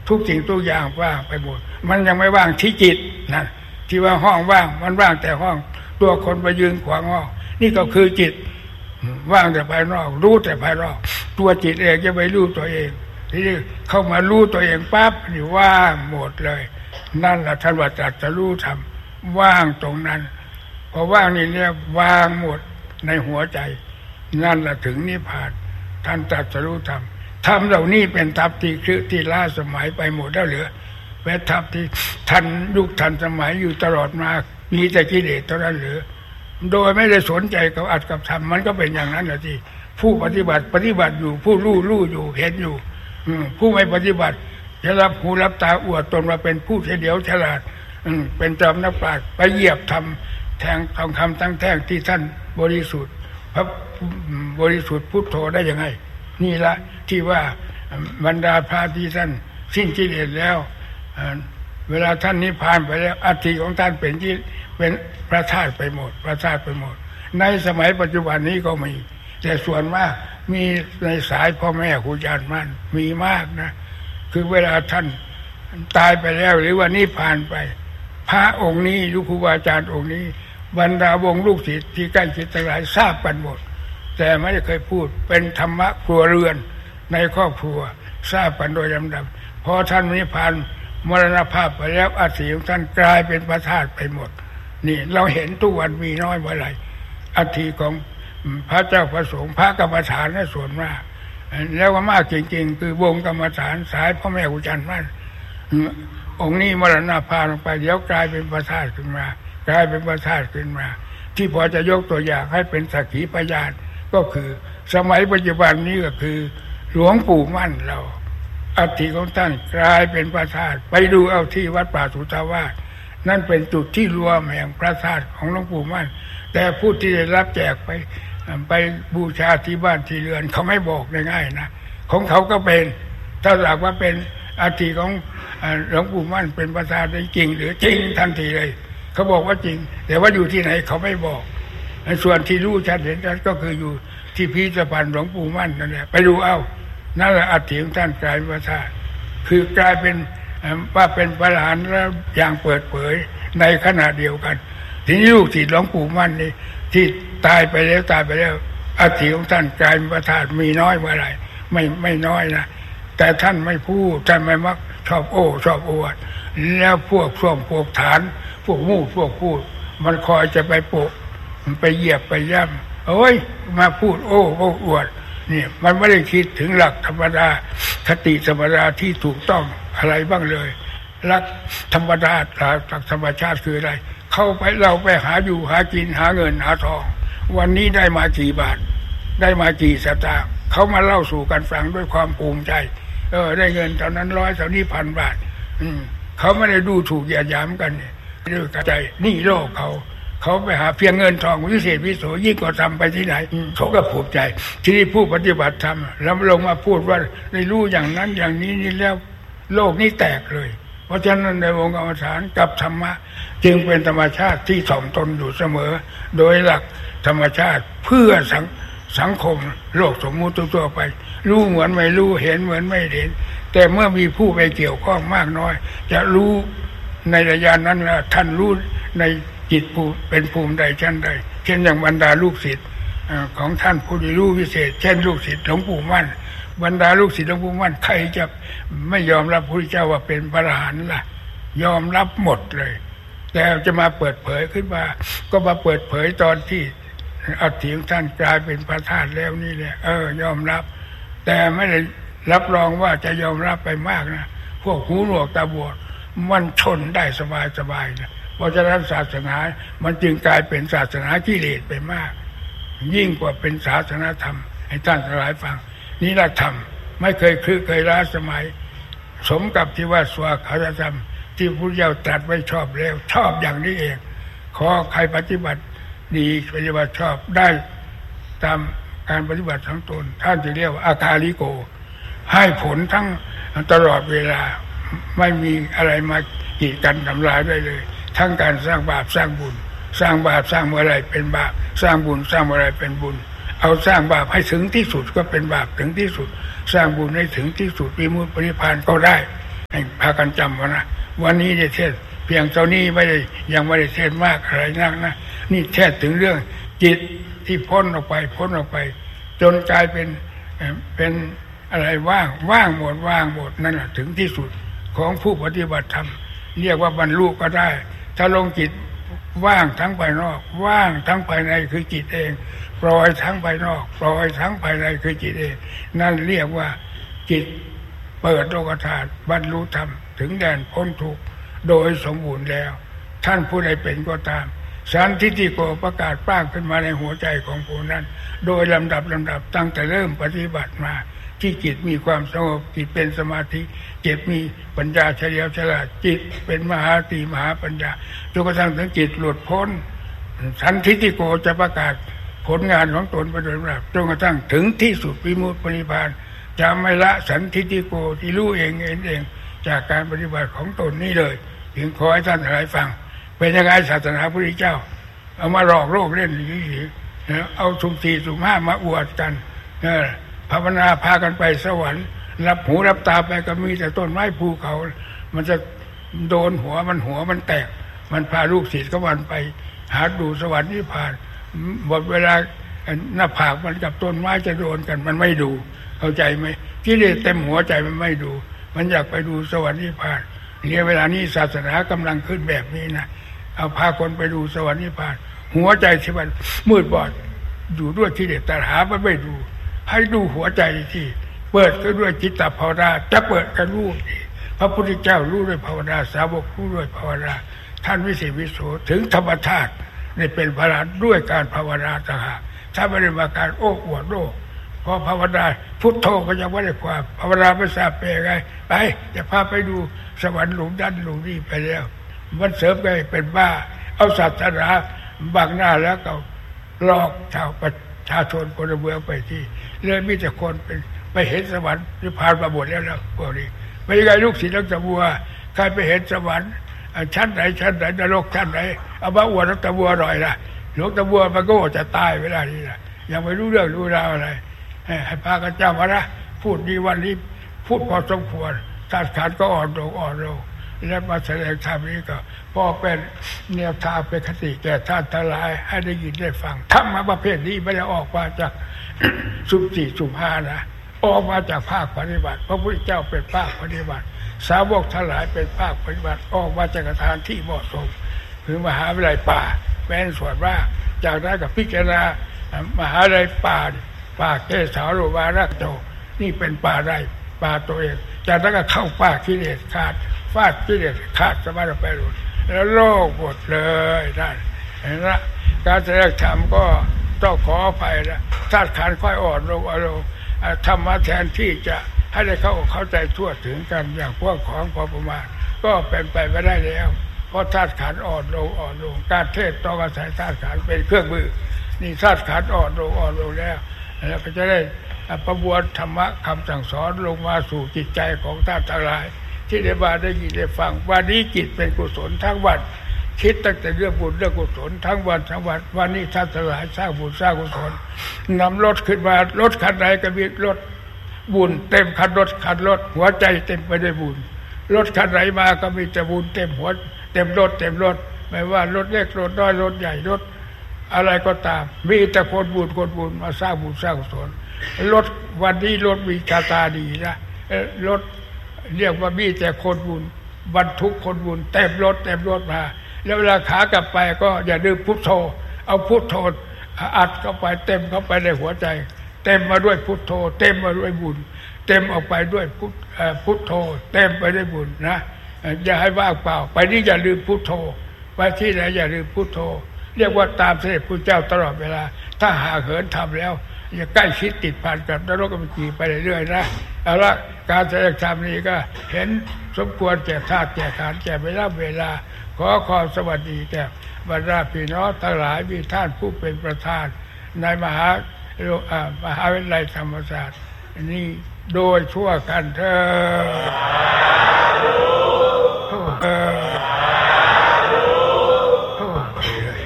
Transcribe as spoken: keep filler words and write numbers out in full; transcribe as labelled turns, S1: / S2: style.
S1: ทุกสิ่งทุกอย่างว่างไปหมดมันยังไม่ว่างที่จิตนั่นที่ว่าห้องว่างมันว่างแต่ห้องตัวคนไปยืนขวางห้องนี่ก็คือจิตว่างแต่ภายนอกรู้แต่ภายนอกตัวจิตเองจะไปรู้ตัวเองที่เข้ามารู้ตัวเองปั๊บนี่ว่างหมดเลยนั่นแหละท่านว่าจัดจะรู้ธรรมว่างตรงนั้นพอว่างนี่เนี่ยว่างหมดในหัวใจนั่นแหละถึงนิพพานท่านจัดจะรู้ธรรมธรรมเหล่านี้เป็นธรรมที่คือที่ล้าสมัยไปหมดแล้วเหลือแม้ธรรมที่ทันยุคทันสมัยอยู่ตลอดมามีแต่กิเลสเท่านั้นเหลือโดยไม่ได้สนใจกับอัดกับธรรมมันก็เป็นอย่างนั้นแหละที่ผู้ปฏิบัติปฏิบัติอยู่ผู้รู้รู้อยู่เห็นอยู่ผู้ไม่ปฏิบัติจะรับหูรับตาอวดตนว่าเป็นผู้เฉลียวฉลาดเป็นจอมนักปราชญ์ไปเหยียบธรรมแทงทองคำทั้งแท่งที่ท่านบริสุทธิ์พระบริสุทธิ์พุทโธได้ยังไงนี่ละที่ว่าบรรดาพระที่ท่านสิ้นกิเลสแล้วเวลาท่านนิพพานไปแล้วอัฐิของท่านเป็นที่เป็นพระธาตุไปหมดพระธาตุไปหมดในสมัยปัจจุบันนี้ก็มีแต่ส่วนมากมีในสายพ่อแม่ครูอาจารย์มั่นมีมากนะคือเวลาท่านตายไปแล้วหรือว่านิพพานไปพระองค์นี้ลูกครูอาจารย์องค์นี้บรรดาวงลูกศิษย์ที่ใกล้ชิดทั้งหลายทราบกันหมดแต่ไม่ได้เคยพูดเป็นธรรมะครัวเรือนในครอบครัวทราบกันโดยลำดับพอท่านนิพพานมรณภาพไปแล้วอัฐิของท่านกลายเป็นพระธาตุไปหมดนี่เราเห็นทุกวันมีน้อยเมื่อไหร่อัฐิของพระเจ้าพระสงฆ์พระกรรมฐานน่ะส่วนมากแล้วก็มากจริงๆคือวงกรรมฐานสายพ่อแม่ครูอาจารย์มั่นองค์นี้มรณภาพลงไปเดี๋ยวกลายเป็นพระธาตุขึ้นมากลายเป็นพระธาตุขึ้นมาที่พอจะยกตัวอย่างให้เป็นสักขีพยานก็คือสมัยปัจจุบันนี้ก็คือหลวงปู่มั่นเราอัฐิของท่านกลายเป็นพระธาตุไปดูเอาที่วัดป่าสุทธาวาสนั่นเป็นจุดที่รวมแห่งพระธาตุของหลวงปู่มั่นแต่ผู้ที่ได้รับแจกไปไปบูชาที่บ้านที่เรือนเขาไม่บอกง่ายๆนะของเขาก็เป็นถ้าหากว่าเป็นอัฐิของหลวงปู่มั่นเป็นพระธาตุจริงหรือจริงทันทีเลยเขาบอกว่าจริงแต่ว่าอยู่ที่ไหนเขาไม่บอกส่วนที่รู้ชัดเห็นชัดก็คืออยู่ที่พิพิธภัณฑ์หลวงปู่มั่นนั่นแหละไปดูเอานั่นแหละอัฐิของท่านกลายเป็นพระธาตุคือกลายเป็นว่าเป็นพระอรหันต์แล้วอย่างเปิดเผยในขณะเดียวกันทีนี้ลูกศิษย์หลวงปู่มั่นนี่ที่ตายไปแล้วตายไปแล้วอัฐิของท่านกลายเป็นพระธาตุมีน้อยเมื่อไหร่ไม่ไม่น้อยนะแต่ท่านไม่พูดท่านไม่มักชอบโอ้ชอบอวดแล้วพวกช่วงพวกฐานพวกมู่พวกพูดมันคอยจะไปโปะไปเหยียบไปย่ำเอ้ยมาพูดโอ้โอ้อวดนี่มันไม่ได้คิดถึงหลักธรรมดาคติธรรมดาที่ถูกต้องอะไรบ้างเลยหลักธรรมดาหลักธรรมชาติคืออะไรเข้าไปเราไปหาอยู่หากินหาเงินหาทองวันนี้ได้มากี่บาทได้มากี่สตางค์เขามาเล่าสู่กันฟังด้วยความภูมิใจเออได้เงินเท่านั้นร้อยเท่านี้พันบาทอืมเขาไม่ได้ดูถูกเหยียดหยามกันเนี่ยด้วยใจนี่โลกเขาเขาไปหาเพียงเงินทองวิเศษวิโสยิ่งกว่าทำไปที่ไหนเขาก็ภูมิใจที่นี่ผู้ปฏิบัติธรรมแล้วลงมาพูดว่าได้รู้อย่างนั้นอย่างนี้นี่แล้วโลกนี้แตกเลยเพราะฉะนั้นในวงกรรมฐานกับธรรมะจึงเป็นธรรมชาติที่ถ่อมตนอยู่เสมอโดยหลักธรรมชาติเพื่อสังสังคมโลกสมมุติทั่วไปรู้เหมือนไม่รู้เห็นเหมือนไม่เห็นแต่เมื่อมีผู้ไปเกี่ยวข้องมากน้อยจะรู้ในระยะนั้นละท่านรู้ในจิตผู้เป็นภูมิใดชั้นใดเช่นอย่างบรรดาลูกศิษย์ของท่านผู้ที่รู้วิเศษเช่นลูกศิษย์หลวงปู่มั่นบรรดาลูกศิษย์หลวงปู่มั่นใครจะไม่ยอมรับพระพุทธเจ้าว่าเป็นพระอรหันต์ล่ะยอมรับหมดเลยแต่จะมาเปิดเผยขึ้นมาก็มาเปิดเผยตอนที่อัฐิของท่านกลายเป็นพระธาตุแล้วนี่แหละเออยอมรับแต่ไม่ได้รับรองว่าจะยอมรับไปมากนะพวกหูหนวกตาบอดมันชนได้สบายสบายนะเพราะฉะนั้นศาสนามันจึงกลายเป็นศาสนากิเลสไปมากยิ่งกว่าเป็นศาสนาธรรมให้ท่านทั้งหลายฟังนี่หลักธรรมไม่เคยคลือเคยล้าสมัยสมกับที่ว่าสวากขาธรรมที่พระพุทธเจ้าตรัสไว้ชอบแล้วชอบอย่างนี้เองขอใครปฏิบัติดีปฏิบัติชอบได้ตามการปฏิบัติทั้งตนท่านจะเรียกว่าอาคาลิโกให้ผลทั้งตลอดเวลาไม่มีอะไรมากีดกันทำลายได้เลยทั้งการสร้างบาปสร้างบุญสร้างบาปสร้างเมื่อไรเป็นบาปสร้างบุญสร้างเมื่อไรเป็นบุญเอาสร้างบาปให้ถึงที่สุดก็เป็นบาปถึงที่สุดสร้างบุญให้ถึงที่สุดวิมุตตินิพพานก็ได้ให้พากันจำไว้นะวันนี้ได้เทศเพียงเท่านี้ไม่ได้ยังไม่ได้เทศมากอะไรนักนะนี่เทศถึงเรื่องจิตที่พ้นออกไปพ้นออกไปจนกลายเป็นเป็นอะไรว่างว่างหมดว่างหมดนั่นแหละถึงที่สุดของผู้ปฏิบัติธรรมเรียกว่าบรรลุก็ได้ถ้าลงจิตว่างทั้งภายนอกว่างทั้งภายในคือจิตเองปล่อยทั้งภายนอกปล่อยทั้งภายในคือจิตเองนั่นเรียกว่าจิตเปิดโลกธาตุบรรลุธรรมถึงแดนพ้นทุกข์โดยสมบูรณ์แล้วท่านผู้ใดเป็นก็ตามสันทิฏฐิโกประกาศปรากขึ้นมาในหัวใจของผู้นั้นโดยลำดับลำดับตั้งแต่เริ่มปฏิบัติมาที่จิตมีความสงบจิตเป็นสมาธิจิตมีปัญญาเฉลียวฉลาดจิตเป็นมหาตีมหาปัญญาจนกระทั่งถึงจิตหลุดพ้นสันทิฏฐิโกจะประกาศผลงานของตนไปโดยลำดับจนกระทั่งถึงที่สุดวิมุตตินิพพานจะไม่ละสันทิฏฐิโกที่รู้เองเองเองจากการปฏิบัติของตนนี่เลยถึงขอให้ท่านหลายฟังเป็นยังไงศาสนาพระพุทธเจ้าเอามาหลอกโลกเล่นหรือเอาสุ่มสี่สุ่มห้ามาอวดกันภาวนาพากันไปสวรรค์รับหูรับตาไปก็มีแต่ต้นไม้ภูเขามันจะโดนหัวมันหัวมันแตกมันพาลูกศิษย์ก็วันไปหาดูสวรรค์นิพพานหมดเวลาหน้าผากมันกับต้นไม้จะโดนกันมันไม่ดูเข้าใจไหมกิเลสเต็มหัวใจมันไม่ดูมันอยากไปดูสวรรค์นิพพานเนี่ยเวลานี้ศาสนากำลังขึ้นแบบนี้นะเอาพาคนไปดูสวรรค์นิพพานหัวใจที่มันมืดบอดอยู่ด้วยกิเลสตัณหามันไม่ดูให้ดูหัวใจที่เปิดก็ด้วยจิตตภาวนาจะเปิดกันรู้พระพุทธเจ้ารู้ด้วยภาวนาสาวกรู้ด้วยภาวนาท่านวิเศษวิโสถึงธรรมชาติได้เป็นพระอรหันต์ด้วยการภาวนาต่างหากถ้าไม่ได้มาการโอ้อวดโลกพอภาวนาพุทโธก็ยังไม่ได้ความภาวนาไม่ทราบเป็นไงไปจะพาไปดูสวรรค์หลุมดันหลุมนี้ไปแล้วมันเสริมกันเป็นบ้าเอาศาสนาบังหน้าแล้วก็หลอกชาวประชาชนคนเมืองไปที่เลยมีแต่คนเป็นไปเห็นสวรรค์นิพพานมาหมดแล้วแล้วพวกนี้ไม่ใช่ลูกศิษย์นักตะบัวใครไปเห็นสวรรค์ชั้นไหนชั้นไหนนรกชั้นไหนเอามาอวดนักตะบัวหน่อยละหลวงตะบัวมันก็จะตายเวลานี้นะยังไม่รู้เรื่องรู้ราวอะไรให้พากันจำว่านะพูดดีวันนี้พูดพอสมควรศาสนาก็อ่อนลงอ่อนลงและมาแสดงธรรมนี้ก็พอเป็นแนวทางเป็นคติแก่ท่านทั้งหลายให้ได้ยินได้ฟังธรรมะประเภทนี้ไม่ได้ออกมาจากสุ่มสี่สุ่มห้านะออกมาจากภาคปฏิบัติพระพุทธเจ้าเป็นภาคปฏิบัติสาวกทั้งหลายเป็นภาคปฏิบัติออกมาจากสถานที่เหมาะสมคือมหาวิทยาลัยป่าเป็นส่วนว่าจากนั้นกับพิจารณามหาวิทยาลัยป่าป่าเกสาโรวารักโตนี่เป็นป่าไรป่าตัวเองจากนั้นก็เข้าป่ากิเลสขาดฟาดกิเลสขาดสมาธิไปหลุดแล้วโลกหมดเลยนั่นเห็นไหมการแสดงธรรมก็ต้องขออภัยนะธาตุขันธ์ค่อยอ่อนลงอ่อนลงธรรมะแทนที่จะให้ได้เข้าเข้าใจทั่วถึงกันอย่างพวกของพอประมาณก็เป็นไปไม่ได้แล้วเพราะธาตุขันธ์อ่อนลงอ่อนลงการเทศน์ต้องอาศัยธาตุขันธ์เป็นเครื่องมือนี่ธาตุขันธ์อ่อนลงอ่อนลงแล้วแล้วก็จะได้ประมวลธรรมะคำสั่งสอนลงมาสู่จิตใจของท่านทั้งหลายที่ได้มาได้ยินได้ฟังวันนี้จิตเป็นกุศลทั้งวันคิดตั้งแต่เรื่องบุญเรื่องกุศลทั้งวันทั้งวันวันนี้ท่านทั้งหลายสร้างบุญสร้างกุศลนำรถขึ้นมารถคันไหนก็มีรถบุญเต็มคันรถคันรถหัวใจเต็มไปด้วยบุญรถคันไหนมาก็มีแต่บุญเต็มหัวเต็มรถเต็มรถไม่ว่ารถเล็กรถน้อยรถใหญ่รถอะไรก็ตามมีแต่คนบุญคนบุญมาสร้างบุญสร้างกุศลรถวันนี้รถมีชาตาดีนะรถเรียกว่ามีแต่คนบุญบรรทุกคนบุญเต็มรถเต็มรถมาแล้วเวลาขากลับไปก็อย่าลืมพุทโธเอาพุทโธอัดเข้าไปเต็มเข้าไปในหัวใจเต็มมาด้วยพุทโธเต็มมาด้วยบุญเต็มออกไปด้วยพุทพุทโธเต็มไปด้วยบุญนะอย่าให้ว่างเปล่าไปนี่อย่าลืมพุทโธไปที่ไหนอย่าลืมพุทโธเรียกว่าตามเสด็จพระเจ้าตลอดเวลาถ้าหากเหินทำแล้วอย่าใกล้ชิดติดพันกับนรกกำลังขี่ไปเรื่อยๆนะเอาละการแสดงธรรมนี้ก็เห็นสมควรแก่ธาตุแก่ขันธ์แก่เวลาเวลาขอความสวัสดีแก่บรรดาพี่น้องทั้งหลายมีท่านผู้เป็นประธานในมหามหาวิทยาลัยธรรมศาสตร์นี้โดยทั่วกันเถิด